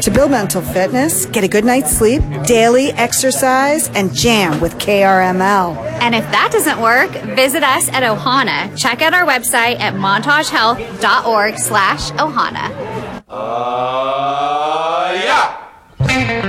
To build mental fitness, get a good night's sleep, daily exercise, and jam with KRML. And if that doesn't work, visit us at Ohana. Check out our website at montagehealth.org/Ohana.